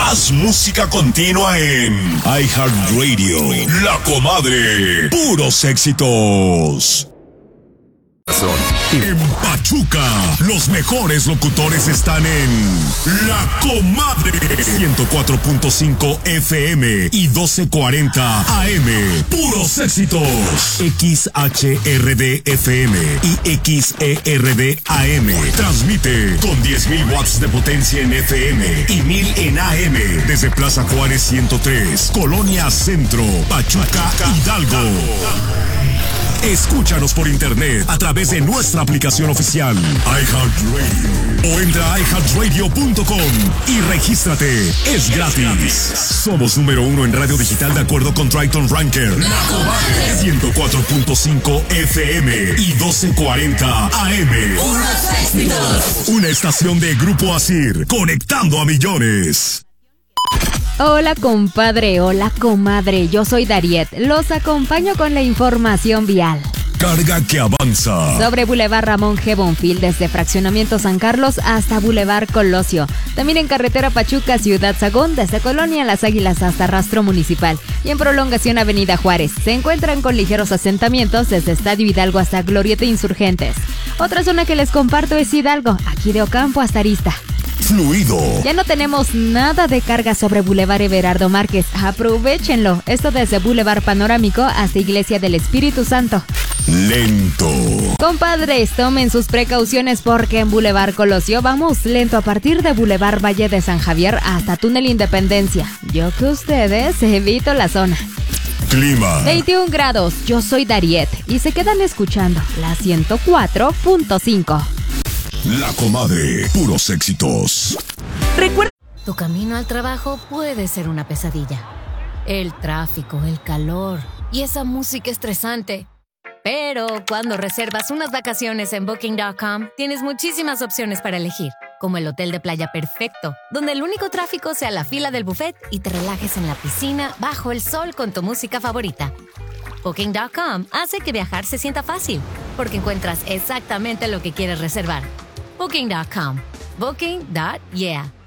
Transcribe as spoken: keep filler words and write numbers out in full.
Más música continua en iHeartRadio. La Comadre. Puros éxitos. En Pachuca, los mejores locutores están en La Comadre. ciento cuatro punto cinco F M y doce cuarenta A M. Puros éxitos. X H R D F M y X E R D A M. Transmite con diez mil watts de potencia en F M y mil en A M. Desde Plaza Juárez ciento tres, Colonia Centro, Pachuca, Hidalgo. Escúchanos por internet a través de nuestra aplicación oficial iHeartRadio o entra a i heart radio punto com y regístrate. Es gratis. Somos número uno en radio digital de acuerdo con Triton Ranker. La Comadre. ciento cuatro punto cinco F M y doce cuarenta A M. Unos éxitos. Una estación de Grupo Asir, conectando a millones. Hola compadre, hola comadre, yo soy Dariet, los acompaño con la información vial. Carga que avanza. Sobre Boulevard Ramón G. Bonfil, desde Fraccionamiento San Carlos hasta Boulevard Colosio. También en carretera Pachuca, Ciudad Sagún, desde Colonia Las Águilas hasta Rastro Municipal. Y en prolongación Avenida Juárez. Se encuentran con ligeros asentamientos desde Estadio Hidalgo hasta Glorieta Insurgentes. Otra zona que les comparto es Hidalgo, aquí de Ocampo hasta Arista. Fluido. Ya no tenemos nada de carga sobre Boulevard Everardo Márquez. Aprovechenlo. Esto desde Boulevard Panorámico hasta Iglesia del Espíritu Santo. Lento. Compadres, tomen sus precauciones porque en Boulevard Colosio vamos lento a partir de Boulevard Valle de San Javier hasta Túnel Independencia. Yo que ustedes evito la zona. Clima. veintiún grados. Yo soy Dariet y se quedan escuchando la ciento cuatro punto cinco. La Comadre, puros éxitos. Recuerda. Tu camino al trabajo puede ser una pesadilla. El tráfico, el calor y esa música estresante. Pero cuando reservas unas vacaciones en Booking punto com, tienes muchísimas opciones para elegir, como el hotel de playa perfecto, donde el único tráfico sea la fila del buffet y te relajes en la piscina bajo el sol con tu música favorita. Booking punto com hace que viajar se sienta fácil, porque encuentras exactamente lo que quieres reservar. Booking punto com. Booking. Yeah.